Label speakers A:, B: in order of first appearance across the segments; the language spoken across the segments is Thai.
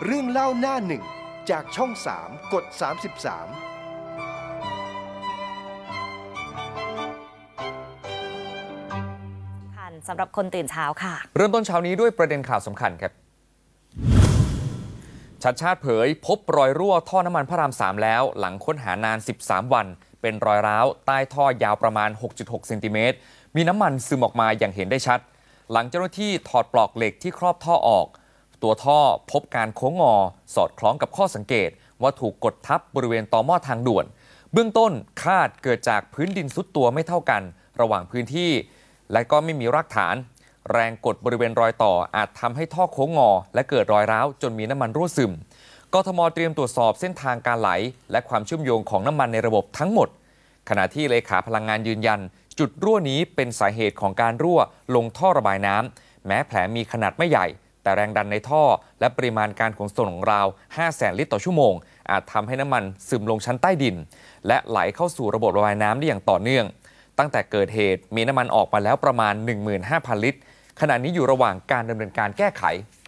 A: เรื่องเล่าหน้าหนึ่งจากช่อง 3 กด 33
B: สำหรับคนตื่นเช้าค่ะ
C: เริ่มต้นเช้านี้ด้วยประเด็นข่าวสำคัญครับชัดชาติเผยพบรอยรั่วท่อน้ำมันพระราม 3แล้วหลังค้นหานาน13วันเป็นรอยร้าวใต้ท่อยาวประมาณ 6.6 เซนติเมตรมีน้ำมันซึมออกมาอย่างเห็นได้ชัดหลังเจ้าหน้าที่ถอดปลอกเหล็กที่ครอบท่อออกตัวท่อพบการโค้งงอสอดคล้องกับข้อสังเกตว่าถูกกดทับบริเวณต่อหม้อทางด่วนเบื้องต้นคาดเกิดจากพื้นดินซุดตัวไม่เท่ากันระหว่างพื้นที่และก็ไม่มีรากฐานแรงกดบริเวณรอยต่ออาจทำให้ท่อโค้งงอและเกิดรอยร้าวจนมีน้ำมันรั่วซึมกทม.เตรียมตรวจสอบเส้นทางการไหลและความเชื่อมโยงของน้ำมันในระบบทั้งหมดขณะที่เลขาพลังงานยืนยันจุดรั่วนี้เป็นสาเหตุของการรั่วลงท่อระบายน้ำแม้แผลมีขนาดไม่ใหญ่แต่แรงดันในท่อและปริมาณการขนส่งของราว 500,000 ลิตรต่อชั่วโมงอาจทำให้น้ำมันซึมลงชั้นใต้ดินและไหลเข้าสู่ระบบระบายน้ำได้อย่างต่อเนื่องตั้งแต่เกิดเหตุมีน้ำมันออกมาแล้วประมาณ 15,000 ลิตรขณะนี้อยู่ระหว่างการดำเนินการแก้ไข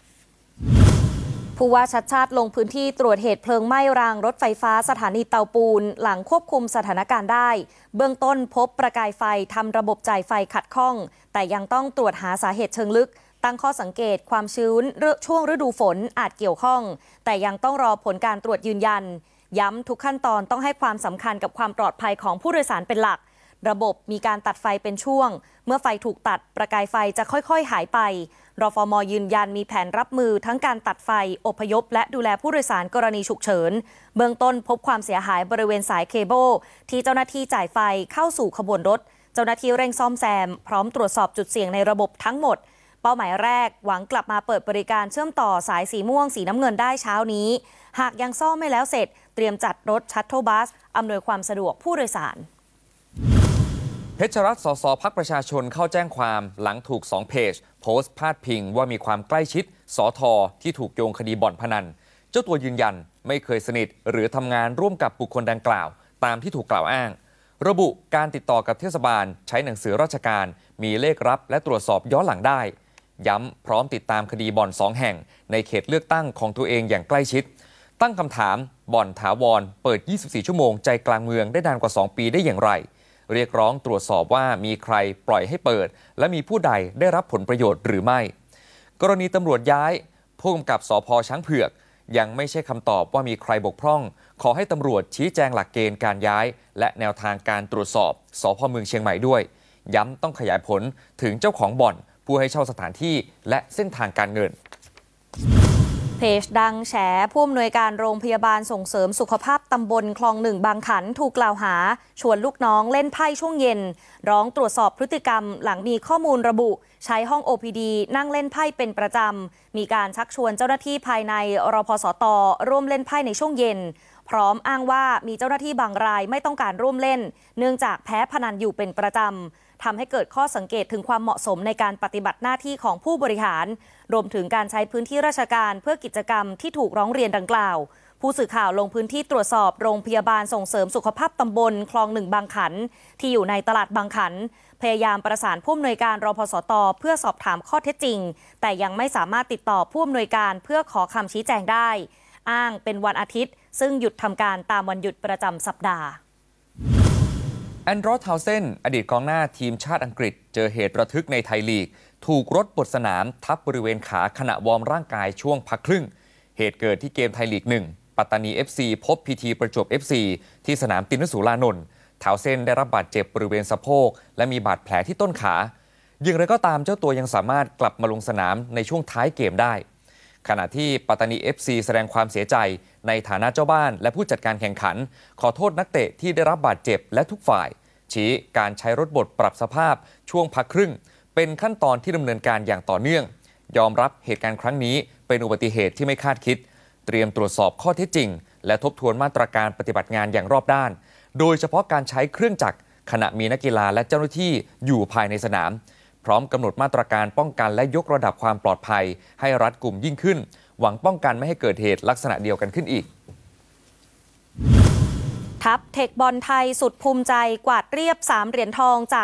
B: ผู้ว่าชัดชาติลงพื้นที่ตรวจเหตุเพลิงไหม้รางรถไฟฟ้าสถานีเตาปูนหลังควบคุมสถานการณ์ได้เบื้องต้นพบประกายไฟทำระบบจ่ายไฟขัดข้องแต่ยังต้องตรวจหาสาเหตุเชิงลึกตั้งข้อสังเกตความชื้นช่วงฤดูฝนอาจเกี่ยวข้องแต่ยังต้องรอผลการตรวจยืนยันย้ำทุกขั้นตอนต้องให้ความสำคัญกับความปลอดภัยของผู้โดยสารเป็นหลักระบบมีการตัดไฟเป็นช่วงเมื่อไฟถูกตัดประกายไฟจะค่อยๆหายไปรฟม.ยืนยันมีแผนรับมือทั้งการตัดไฟอพยพและดูแลผู้โดยสารกรณีฉุกเฉินเบื้องต้นพบความเสียหายบริเวณสายเคเบิลที่เจ้าหน้าที่จ่ายไฟเข้าสู่ขบวนรถเจ้าหน้าที่เร่งซ่อมแซมพร้อมตรวจสอบจุดเสี่ยงในระบบทั้งหมดเป้าหมายแรกหวังกลับมาเปิดบริการเชื่อมต่อสายสีม่วงสีน้ำเงินได้เช้านี้หากยังซ่อมไม่แล้วเสร็จเตรียมจัดรถชัตเทิลบัสอำนวยความสะดวกผู้โดยสาร
C: เพชรรัตน์ สส พรรคประชาชนเข้าแจ้งความหลังถูก2เพจโพสต์พาดพิงว่ามีความใกล้ชิดสท.ที่ถูกโยงคดีบ่อนพนันเจ้าตัวยืนยันไม่เคยสนิทหรือทำงานร่วมกับบุคคลดังกล่าวตามที่ถูกกล่าวอ้างระบุการติดต่อกับเทศบาลใช้หนังสือราชการมีเลขรับและตรวจสอบย้อนหลังได้ย้ำพร้อมติดตามคดีบ่อน2แห่งในเขตเลือกตั้งของตัวเองอย่างใกล้ชิดตั้งคำถามบ่อนถาวรเปิด24ชั่วโมงใจกลางเมืองได้นานกว่า2ปีได้อย่างไรเรียกร้องตรวจสอบว่ามีใครปล่อยให้เปิดและมีผู้ใดได้รับผลประโยชน์หรือไม่กรณีตำรวจย้ายผู้กำกับสภ.ช้างเผือกยังไม่ใช่คำตอบว่ามีใครบกพร่องขอให้ตำรวจชี้แจงหลักเกณฑ์การย้ายและแนวทางการตรวจสอบสภ.เมืองเชียงใหม่ด้วยย้ำต้องขยายผลถึงเจ้าของบ่อนผู้ให้เช่าสถานที่และเส้นทางการเงิน
B: เพจดังแฉผู้อำนวยการโรงพยาบาลส่งเสริมสุขภาพตำบลคลองหนึ่งบางขันถูกกล่าวหาชวนลูกน้องเล่นไพ่ช่วงเย็นร้องตรวจสอบพฤติกรรมหลังมีข้อมูลระบุใช้ห้อง OPD นั่งเล่นไพ่เป็นประจำมีการชักชวนเจ้าหน้าที่ภายในรพสต.ร่วมเล่นไพ่ในช่วงเย็นพร้อมอ้างว่ามีเจ้าหน้าที่บางรายไม่ต้องการร่วมเล่นเนื่องจากแพ้พนันอยู่เป็นประจำทำให้เกิดข้อสังเกตถึงความเหมาะสมในการปฏิบัติหน้าที่ของผู้บริหารรวมถึงการใช้พื้นที่ราชการเพื่อกิจกรรมที่ถูกร้องเรียนดังกล่าวผู้สื่อข่าวลงพื้นที่ตรวจสอบโรงพยาบาลส่งเสริมสุขภาพตำบลคลองหนึ่งบางขันที่อยู่ในตลาดบางขันพยายามประสานผู้อำนวยการรพสต.เพื่อสอบถามข้อเท็จจริงแต่ยังไม่สามารถติดต่อผู้อำนวยการเพื่อขอคำชี้แจงได้อ้างเป็นวันอาทิตย์ซึ่งหยุดทำการตามวันหยุดประจำสัปดาห์
C: แอนดรอว์ ทาวเซนด์อดีตกองหน้าทีมชาติอังกฤษเจอเหตุระทึกในไทยลีกถูกรถบดสนามทับบริเวณขาขณะวอร์มร่างกายช่วงพักครึ่งเหตุเกิดที่เกมไทยลีก 1ปัตตานี FC พบ PT ประจวบ FC ที่สนามตินสุรานนท์ทาวเซนด์ได้รับบาดเจ็บบริเวณสะโพกและมีบาดแผลที่ต้นขาอย่างไรก็ตามเจ้าตัวยังสามารถกลับมาลงสนามในช่วงท้ายเกมได้ขณะที่ปัตตานี FC แสดงความเสียใจในฐานะเจ้าบ้านและผู้จัดการแข่งขันขอโทษนักเตะที่ได้รับบาดเจ็บและทุกฝ่ายชี้การใช้รถบดปรับสภาพช่วงพักครึ่งเป็นขั้นตอนที่ดำเนินการอย่างต่อเนื่องยอมรับเหตุการณ์ครั้งนี้เป็นอุบัติเหตุที่ไม่คาดคิดเตรียมตรวจสอบข้อเท็จจริงและทบทวนมาตรการปฏิบัติงานอย่างรอบด้านโดยเฉพาะการใช้เครื่องจักรขณะมีนักกีฬาและเจ้าหน้าที่อยู่ภายในสนามพร้อมกำหนดมาตรการป้องกันและยกระดับความปลอดภัยให้รัดกุมยิ่งขึ้นหวังป้องกันไม่ให้เกิดเหตุลักษณะเดียวกันขึ้นอีก
B: ทัพเทคบอลไทยสุดภูมิใจกวาดเรียบ3 เหรียญทองจาก